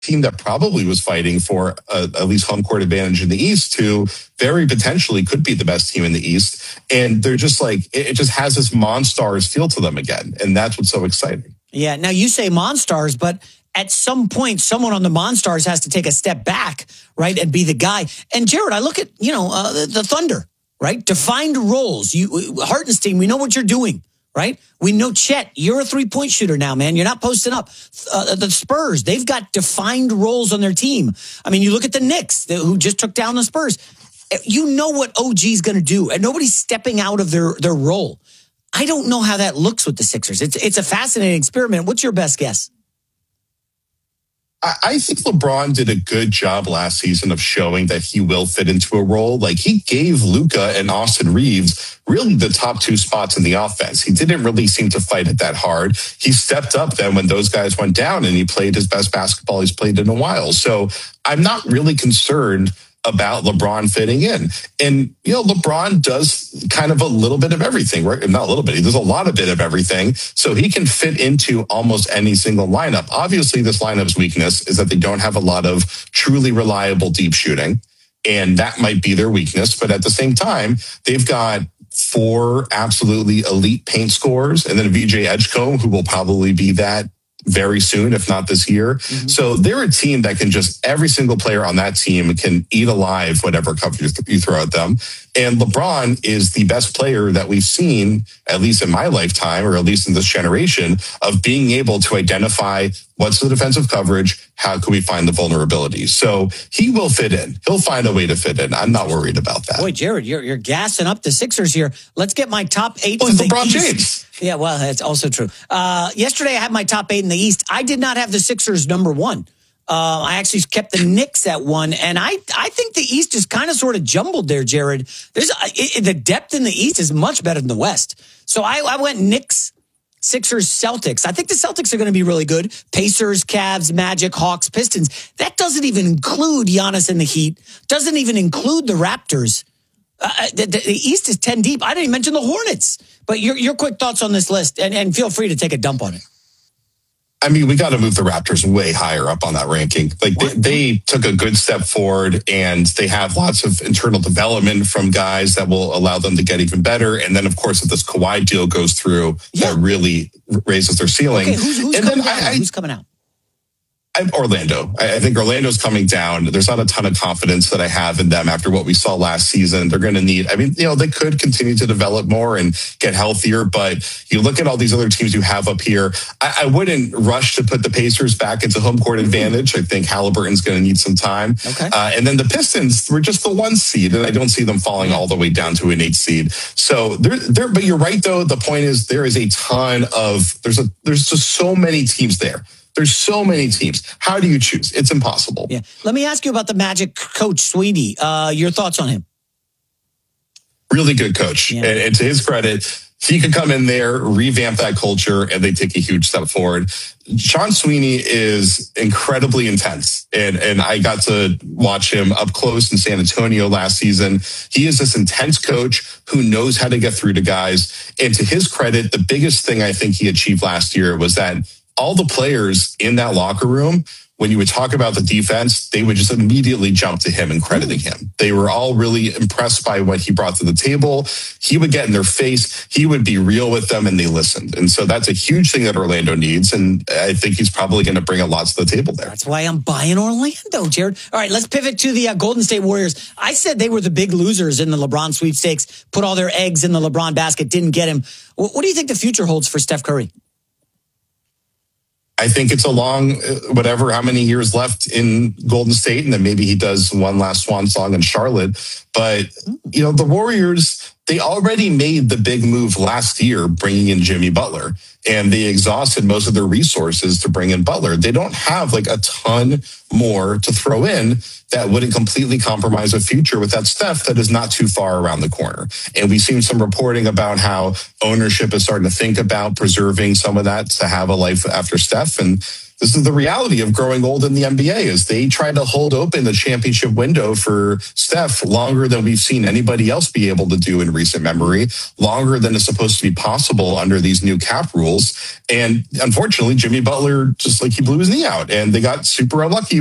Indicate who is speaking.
Speaker 1: team that probably was fighting for at least home court advantage in the East to very potentially could be the best team in the East. And they're just like, it just has this Monstars feel to them again. And that's what's so exciting.
Speaker 2: Yeah. Now you say Monstars, but at some point, someone on the Monstars has to take a step back, right, and be the guy. And Jared, I look at, the Thunder, right? Defined roles. Hartenstein, we know what you're doing. Right? We know, Chet, you're a three-point shooter now, man. You're not posting up. The Spurs, they've got defined roles on their team. I mean, you look at the Knicks, who just took down the Spurs. You know what OG's going to do, and nobody's stepping out of their role. I don't know how that looks with the Sixers. It's a fascinating experiment. What's your best guess?
Speaker 1: I think LeBron did a good job last season of showing that he will fit into a role. Like, he gave Luka and Austin Reeves really the top two spots in the offense. He didn't really seem to fight it that hard. He stepped up then when those guys went down, and he played his best basketball he's played in a while. So I'm not really concerned about LeBron fitting in. And, LeBron does kind of a little bit of everything, right? Not a little bit. He does a lot of everything. So he can fit into almost any single lineup. Obviously, this lineup's weakness is that they don't have a lot of truly reliable deep shooting. And that might be their weakness. But at the same time, they've got 4 absolutely elite paint scorers, and then VJ Edgecombe, who will probably be that very soon, if not this year. Mm-hmm. So they're a team that can just, every single player on that team can eat alive whatever cover you throw at them. And LeBron is the best player that we've seen, at least in my lifetime, or at least in this generation, of being able to identify what's the defensive coverage, how can we find the vulnerabilities. So he will fit in. He'll find a way to fit in. I'm not worried about that.
Speaker 2: Boy, Jared, you're gassing up the Sixers here. Let's get my top 8.
Speaker 1: Well, it's LeBron James.
Speaker 2: Yeah, well, that's also true. Yesterday, I had my top 8 in the East. I did not have the Sixers number 1. I actually kept the Knicks at 1, and I think the East is kind of sort of jumbled there, Jared. The depth in the East is much better than the West. So I went Knicks, Sixers, Celtics. I think the Celtics are going to be really good. Pacers, Cavs, Magic, Hawks, Pistons. That doesn't even include Giannis and the Heat. Doesn't even include the Raptors. The East is 10 deep. I didn't even mention the Hornets. But your quick thoughts on this list, and feel free to take a dump on it.
Speaker 1: I mean, we got to move the Raptors way higher up on that ranking. Like, they took a good step forward, and they have lots of internal development from guys that will allow them to get even better. And then, of course, if this Kawhi deal goes through, that really raises their ceiling.
Speaker 2: Okay, who's coming out?
Speaker 1: Orlando. I think Orlando's coming down. There's not a ton of confidence that I have in them after what we saw last season. They're going to need, they could continue to develop more and get healthier, but you look at all these other teams you have up here. I wouldn't rush to put the Pacers back into home court advantage. I think Halliburton's going to need some time.
Speaker 2: Okay.
Speaker 1: And then the Pistons were just the 1 seed, and I don't see them falling all the way down to an 8 seed. So but you're right, though. The point is there is a ton of, there's just so many teams there. There's so many teams. How do you choose? It's impossible.
Speaker 2: Yeah. Let me ask you about the Magic coach, Sweeney. Your thoughts on him?
Speaker 1: Really good coach. Yeah. And to his credit, he could come in there, revamp that culture, and they take a huge step forward. Sean Sweeney is incredibly intense. And I got to watch him up close in San Antonio last season. He is this intense coach who knows how to get through to guys. And to his credit, the biggest thing I think he achieved last year was that all the players in that locker room, when you would talk about the defense, they would just immediately jump to him and crediting him. They were all really impressed by what he brought to the table. He would get in their face. He would be real with them, and they listened. And so that's a huge thing that Orlando needs. And I think he's probably going to bring a lot to the table there.
Speaker 2: That's why I'm buying Orlando, Jared. All right, let's pivot to the Golden State Warriors. I said they were the big losers in the LeBron sweepstakes, put all their eggs in the LeBron basket, didn't get him. What do you think the future holds for Steph Curry?
Speaker 1: I think it's a long, how many years left in Golden State, and then maybe he does one last swan song in Charlotte. But, the Warriors, they already made the big move last year, bringing in Jimmy Butler, and they exhausted most of their resources to bring in Butler. They don't have a ton more to throw in that wouldn't completely compromise a future with that Steph that is not too far around the corner. And we've seen some reporting about how ownership is starting to think about preserving some of that to have a life after Steph. And this is the reality of growing old in the NBA is they try to hold open the championship window for Steph longer than we've seen anybody else be able to do in recent memory, longer than is supposed to be possible under these new cap rules. And unfortunately, Jimmy Butler, just like he blew his knee out, and they got super unlucky